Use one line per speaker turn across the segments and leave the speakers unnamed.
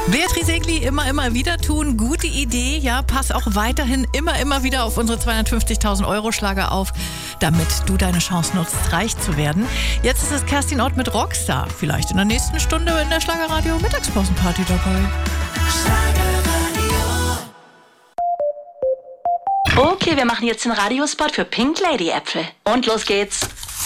Beatrice Egli, immer wieder tun. Gute Idee. Ja, pass auch weiterhin immer wieder auf unsere 250.000 Euro Schlager auf, damit du deine Chance nutzt, reich zu werden. Jetzt ist es Kerstin Ott mit Rockstar. Vielleicht in der nächsten Stunde in der Schlagerradio Mittagspausenparty dabei.
Okay, wir machen jetzt den Radiospot für Pink Lady Äpfel. Und los geht's.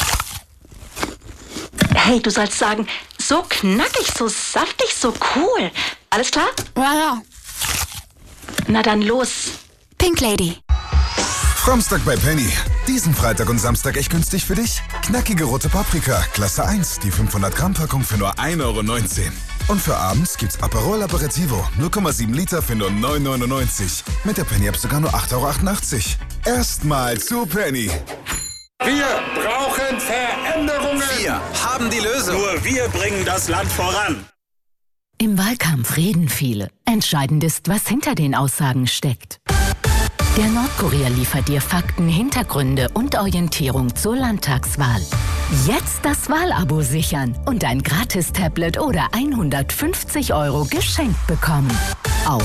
Hey, du sollst sagen, so knackig, so saftig, so cool. Alles klar?
Ja.
Na dann los.
Pink Lady.
Samstag bei Penny. Diesen Freitag und Samstag echt günstig für dich? Knackige rote Paprika, Klasse 1, die 500 Gramm Packung für nur 1,19 €. Und für abends gibt's Aperol Aperitivo, 0,7 Liter für nur 9,99 €. Mit der Penny-App sogar nur 8,88 €. Erstmal zu Penny.
Wir brauchen Veränderungen.
Wir haben die Lösung.
Nur wir bringen das Land voran.
Im Wahlkampf reden viele. Entscheidend ist, was hinter den Aussagen steckt. Der Nordkurier liefert dir Fakten, Hintergründe und Orientierung zur Landtagswahl. Jetzt das Wahlabo sichern und ein Gratis-Tablet oder 150 € geschenkt bekommen. Auf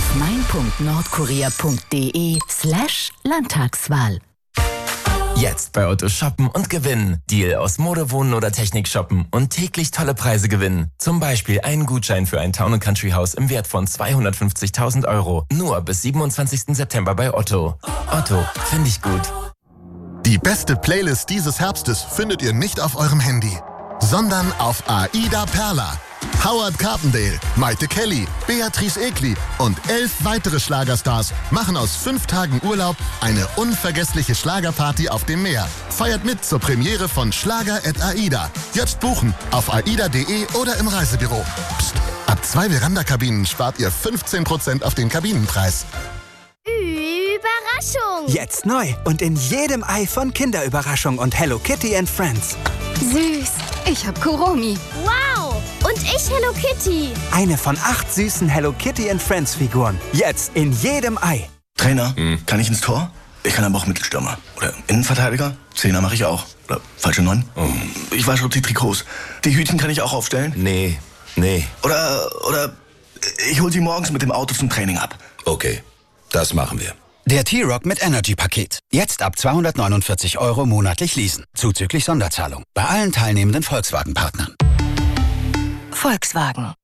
mein.nordkurier.de/Landtagswahl.
Jetzt bei Otto shoppen und gewinnen. Deal aus Mode, Wohnen oder Technik shoppen und täglich tolle Preise gewinnen. Zum Beispiel einen Gutschein für ein Town & Country Haus im Wert von 250.000 €. Nur bis 27. September bei Otto. Otto, finde ich gut.
Die beste Playlist dieses Herbstes findet ihr nicht auf eurem Handy, sondern auf Aida Perla. Howard Carpendale, Maite Kelly, Beatrice Egli und 11 weitere Schlagerstars machen aus 5 Tagen Urlaub eine unvergessliche Schlagerparty auf dem Meer. Feiert mit zur Premiere von Schlager@Aida. Jetzt buchen auf aida.de oder im Reisebüro. Psst, ab 2 Veranda-Kabinen spart ihr 15% auf den Kabinenpreis.
Überraschung!
Jetzt neu und in jedem Ei von Kinderüberraschung und Hello Kitty and Friends.
Süß! Ich hab Kuromi. Wow! Und ich Hello Kitty.
Eine von 8 süßen Hello Kitty and Friends Figuren. Jetzt in jedem Ei.
Trainer, kann ich ins Tor? Ich kann aber auch Mittelstürmer. Oder Innenverteidiger? Zehner mache ich auch. Oder falsche 9? Ich wasche die Trikots. Die Hütchen kann ich auch aufstellen?
Nee.
Oder ich hol sie morgens mit dem Auto zum Training ab.
Okay, das machen wir.
Der T-Rock mit Energy-Paket. Jetzt ab 249 € monatlich leasen. Zuzüglich Sonderzahlung. Bei allen teilnehmenden Volkswagen-Partnern.
Volkswagen.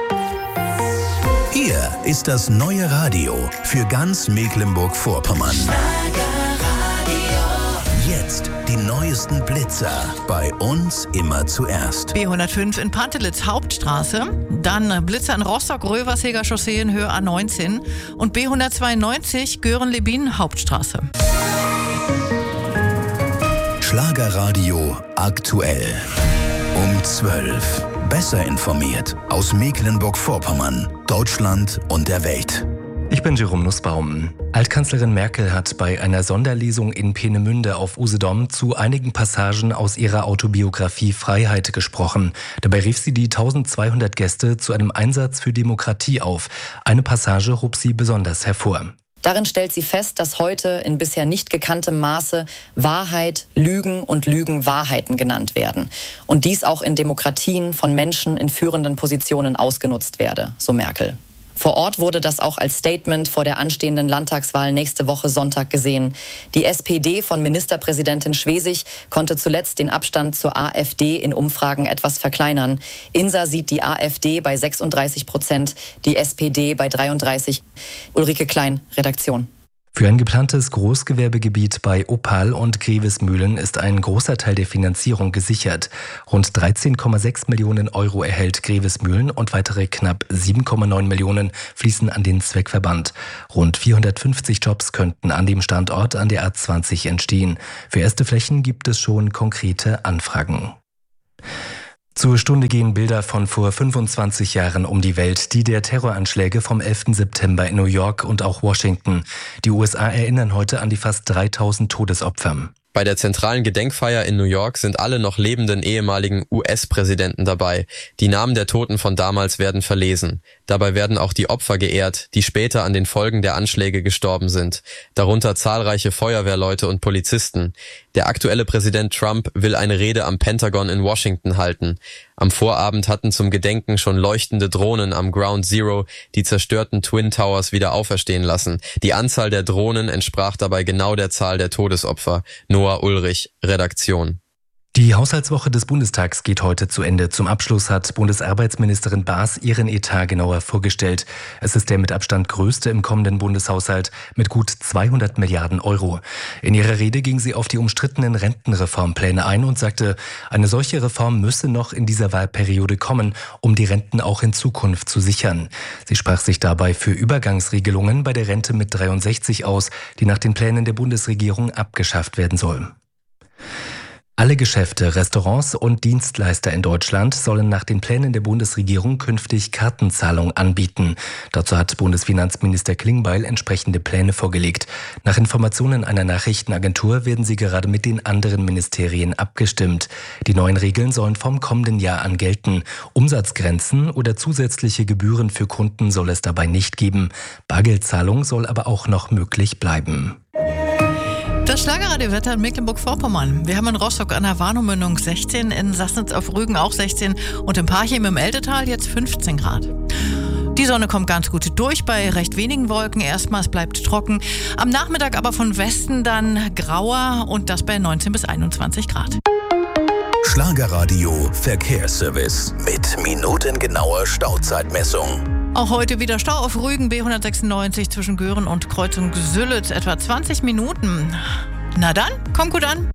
Hier ist das neue Radio für ganz Mecklenburg-Vorpommern. Jetzt die neuesten Blitzer. Bei uns immer zuerst.
B105 in Pantelitz, Hauptstraße. Dann Blitzer in Rostock, Röversheger Chaussee in Höhe A19. Und B192 Göhren-Lebin, Hauptstraße.
Schlagerradio aktuell. Um 12. Besser informiert aus Mecklenburg-Vorpommern, Deutschland und der Welt.
Ich bin Jerome Nussbaum. Altkanzlerin Merkel hat bei einer Sonderlesung in Peenemünde auf Usedom zu einigen Passagen aus ihrer Autobiografie Freiheit gesprochen. Dabei rief sie die 1200 Gäste zu einem Einsatz für Demokratie auf. Eine Passage hob sie besonders hervor.
Darin stellt sie fest, dass heute in bisher nicht gekanntem Maße Wahrheit, Lügen und Lügenwahrheiten genannt werden. Und dies auch in Demokratien von Menschen in führenden Positionen ausgenutzt werde, so Merkel. Vor Ort wurde das auch als Statement vor der anstehenden Landtagswahl nächste Woche Sonntag gesehen. Die SPD von Ministerpräsidentin Schwesig konnte zuletzt den Abstand zur AfD in Umfragen etwas verkleinern. INSA sieht die AfD bei 36%, die SPD bei 33%. Ulrike Klein, Redaktion.
Für ein geplantes Großgewerbegebiet bei Oppal und Grevesmühlen ist ein großer Teil der Finanzierung gesichert. Rund 13,6 Millionen € erhält Grevesmühlen und weitere knapp 7,9 Millionen fließen an den Zweckverband. Rund 450 Jobs könnten an dem Standort an der A20 entstehen. Für erste Flächen gibt es schon konkrete Anfragen. Zur Stunde gehen Bilder von vor 25 Jahren um die Welt, die der Terroranschläge vom 11. September in New York und auch Washington. Die USA erinnern heute an die fast 3000 Todesopfer.
Bei der zentralen Gedenkfeier in New York sind alle noch lebenden ehemaligen US-Präsidenten dabei. Die Namen der Toten von damals werden verlesen. Dabei werden auch die Opfer geehrt, die später an den Folgen der Anschläge gestorben sind. Darunter zahlreiche Feuerwehrleute und Polizisten. Der aktuelle Präsident Trump will eine Rede am Pentagon in Washington halten. Am Vorabend hatten zum Gedenken schon leuchtende Drohnen am Ground Zero die zerstörten Twin Towers wieder auferstehen lassen. Die Anzahl der Drohnen entsprach dabei genau der Zahl der Todesopfer. Noah Ulrich, Redaktion.
Die Haushaltswoche des Bundestags geht heute zu Ende. Zum Abschluss hat Bundesarbeitsministerin Baas ihren Etat genauer vorgestellt. Es ist der mit Abstand größte im kommenden Bundeshaushalt mit gut 200 Milliarden Euro. In ihrer Rede ging sie auf die umstrittenen Rentenreformpläne ein und sagte, eine solche Reform müsse noch in dieser Wahlperiode kommen, um die Renten auch in Zukunft zu sichern. Sie sprach sich dabei für Übergangsregelungen bei der Rente mit 63 aus, die nach den Plänen der Bundesregierung abgeschafft werden soll. Alle Geschäfte, Restaurants und Dienstleister in Deutschland sollen nach den Plänen der Bundesregierung künftig Kartenzahlung anbieten. Dazu hat Bundesfinanzminister Klingbeil entsprechende Pläne vorgelegt. Nach Informationen einer Nachrichtenagentur werden sie gerade mit den anderen Ministerien abgestimmt. Die neuen Regeln sollen vom kommenden Jahr an gelten. Umsatzgrenzen oder zusätzliche Gebühren für Kunden soll es dabei nicht geben. Bargeldzahlung soll aber auch noch möglich bleiben.
Das Schlagerradiowetter in Mecklenburg-Vorpommern. Wir haben in Rostock an der Warnow-Mündung 16, in Sassnitz auf Rügen auch 16 und in Parchim im Eldetal jetzt 15 Grad. Die Sonne kommt ganz gut durch bei recht wenigen Wolken. Erstmals bleibt trocken. Am Nachmittag aber von Westen dann grauer und das bei 19 bis 21 Grad.
Schlagerradio Verkehrsservice mit minutengenauer Stauzeitmessung.
Auch heute wieder Stau auf Rügen B196 zwischen Göhren und Kreuzung Süllet, etwa 20 Minuten. Na dann, kommt gut an.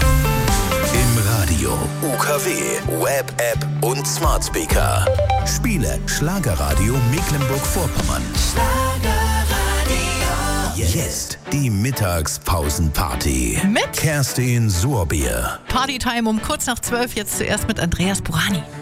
Im Radio, UKW, Web-App und Smart Speaker. Spiele Schlagerradio Mecklenburg-Vorpommern. Jetzt die Mittagspausenparty.
Mit
Kerstin Sorbier.
Partytime um kurz nach 12, jetzt zuerst mit Andreas Burani.